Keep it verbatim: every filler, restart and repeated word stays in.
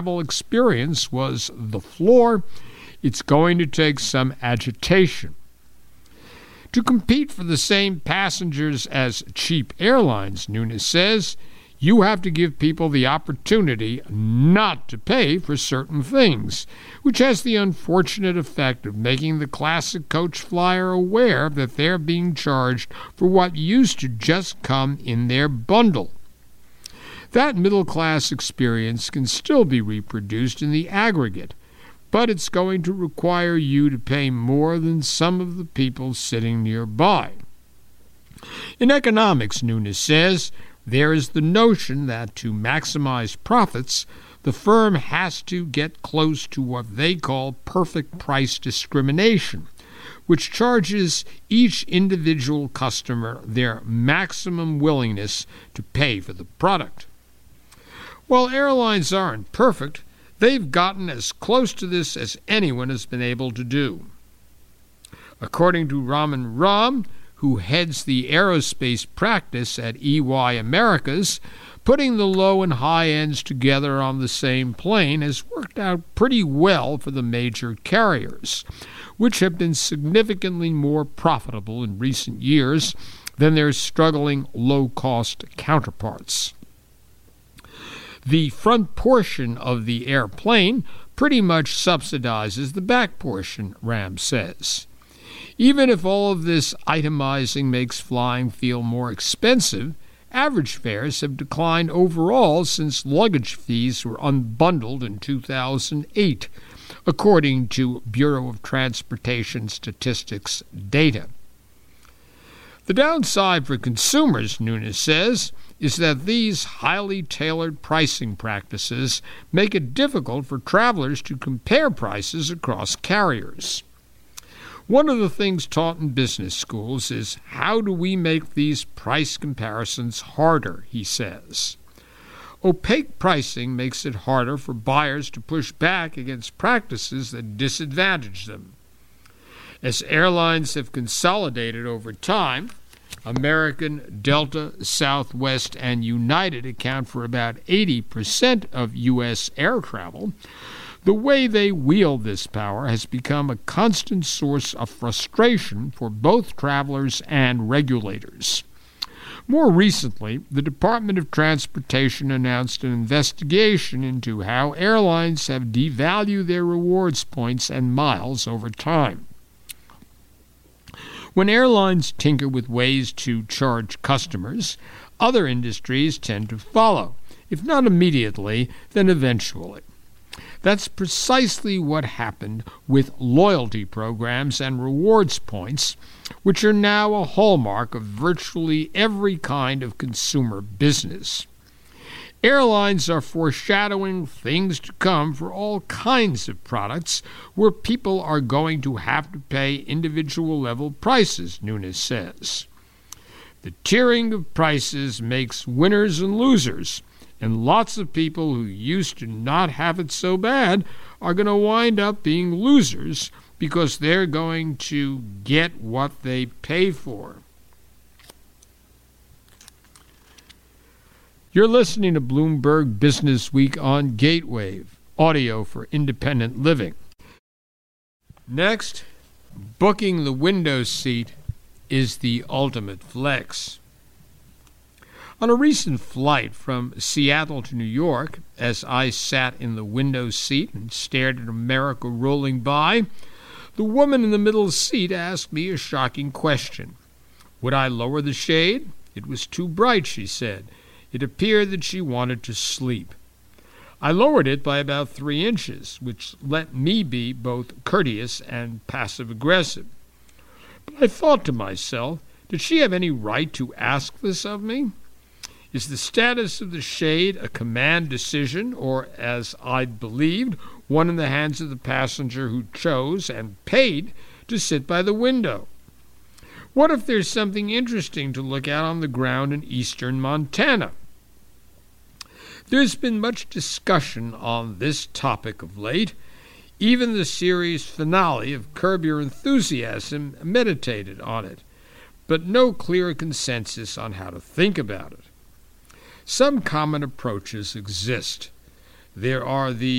experience was the floor, it's going to take some agitation. To compete for the same passengers as cheap airlines, Nunes says, you have to give people the opportunity not to pay for certain things, which has the unfortunate effect of making the classic coach flyer aware that they're being charged for what used to just come in their bundle. That middle-class experience can still be reproduced in the aggregate, but it's going to require you to pay more than some of the people sitting nearby. In economics, Nunes says, there is the notion that to maximize profits, the firm has to get close to what they call perfect price discrimination, which charges each individual customer their maximum willingness to pay for the product. While airlines aren't perfect, they've gotten as close to this as anyone has been able to do. According to Raman Ram, who heads the aerospace practice at E Y Americas, putting the low and high ends together on the same plane has worked out pretty well for the major carriers, which have been significantly more profitable in recent years than their struggling low-cost counterparts. The front portion of the airplane pretty much subsidizes the back portion, Ram says. Even if all of this itemizing makes flying feel more expensive, average fares have declined overall since luggage fees were unbundled in two thousand eight, according to Bureau of Transportation Statistics data. The downside for consumers, Nunes says, is that these highly tailored pricing practices make it difficult for travelers to compare prices across carriers. One of the things taught in business schools is how do we make these price comparisons harder, he says. Opaque pricing makes it harder for buyers to push back against practices that disadvantage them. As airlines have consolidated over time, American, Delta, Southwest, and United account for about eighty percent of U S air travel. The way they wield this power has become a constant source of frustration for both travelers and regulators. More recently, the Department of Transportation announced an investigation into how airlines have devalued their rewards points and miles over time. When airlines tinker with ways to charge customers, other industries tend to follow, if not immediately, then eventually. That's precisely what happened with loyalty programs and rewards points, which are now a hallmark of virtually every kind of consumer business. Airlines are foreshadowing things to come for all kinds of products where people are going to have to pay individual level prices, Nunes says. The tiering of prices makes winners and losers, and lots of people who used to not have it so bad are going to wind up being losers because they're going to get what they pay for. You're listening to Bloomberg Business Week on Gatewave, audio for independent living. Next, booking the window seat is the ultimate flex. On a recent flight from Seattle to New York, as I sat in the window seat and stared at America rolling by, the woman in the middle seat asked me a shocking question. Would I lower the shade? It was too bright, she said. It appeared that she wanted to sleep. I lowered it by about three inches, which let me be both courteous and passive-aggressive. But I thought to myself, did she have any right to ask this of me? Is the status of the shade a command decision, or, as I'd believed, one in the hands of the passenger who chose and paid to sit by the window? What if there's something interesting to look at on the ground in eastern Montana? There's been much discussion on this topic of late. Even the series finale of Curb Your Enthusiasm meditated on it, but no clear consensus on how to think about it. Some common approaches exist. There are the